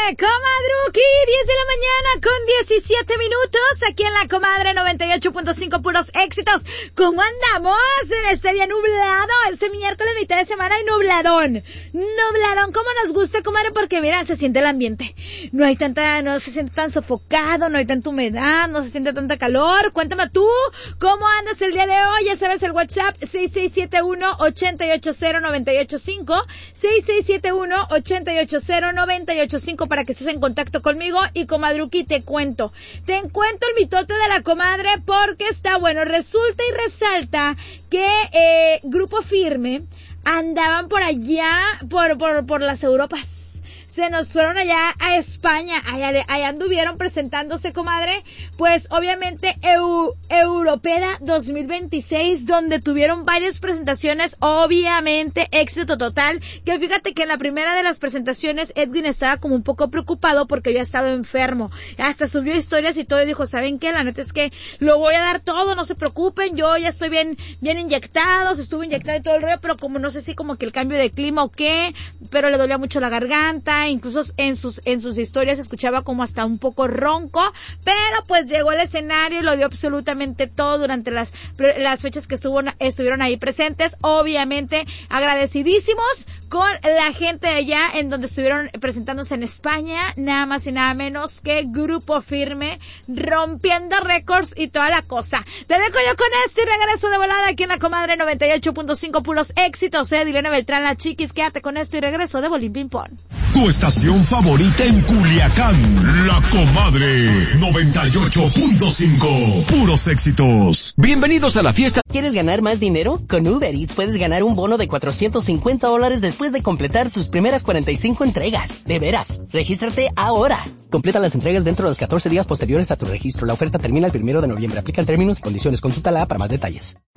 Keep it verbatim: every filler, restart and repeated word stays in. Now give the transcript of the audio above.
Comadruki, diez de la mañana con diecisiete minutos, aquí en la Comadre noventa y ocho punto cinco, puros éxitos. ¿Cómo andamos en este día nublado? Este miércoles, mitad de semana, y nubladón. Nubladón, como nos gusta, comadre, porque mira, se siente el ambiente. No hay tanta, no se siente tan sofocado, no hay tanta humedad, no se siente tanta calor. Cuéntame tú, ¿cómo andas el día de hoy? Ya sabes, el WhatsApp, seis seis siete uno, ocho ocho cero, nueve ocho cinco, seis seis siete uno, ocho ocho cero, nueve ocho cinco, para que estés en contacto conmigo. Y comadruki, te cuento, te cuento el mitote de la comadre, porque está bueno. Resulta y resalta que eh, Grupo Firme andaban por allá, por, por, por las Europas. Se nos fueron allá a España, allá, allá anduvieron presentándose, comadre, pues obviamente Eu, Europeda dos mil veintiséis, donde tuvieron varias presentaciones, obviamente éxito total, que fíjate que en la primera de las presentaciones Edwin estaba como un poco preocupado porque había estado enfermo, hasta subió historias y todo y dijo, ¿saben qué? La neta es que lo voy a dar todo, no se preocupen, yo ya estoy bien, bien inyectado, se estuvo inyectado y todo el rollo, pero como no sé si como que el cambio de clima o qué, pero le dolía mucho la garganta, incluso en sus en sus historias escuchaba como hasta un poco ronco, pero pues llegó al escenario y lo dio absolutamente todo durante las las fechas que estuvo estuvieron ahí presentes, obviamente agradecidísimos con la gente de allá en donde estuvieron presentándose en España, nada más y nada menos que Grupo Firme, rompiendo récords y toda la cosa. Te dejo yo con esto y regreso de volada aquí en la Comadre noventa y ocho punto cinco, puros éxitos, eh, Dilena Beltrán, la chiquis, quédate con esto y regreso de Bolín Ping Pong. Tu estación favorita en Culiacán, La Comadre noventa y ocho punto cinco, puros éxitos. Bienvenidos a la fiesta. ¿Quieres ganar más dinero? Con Uber Eats puedes ganar un bono de cuatrocientos cincuenta dólares después de completar tus primeras cuarenta y cinco entregas. De veras, regístrate ahora. Completa las entregas dentro de los catorce días posteriores a tu registro. La oferta termina el primero de noviembre. Aplican términos y condiciones. Consulta la para más detalles.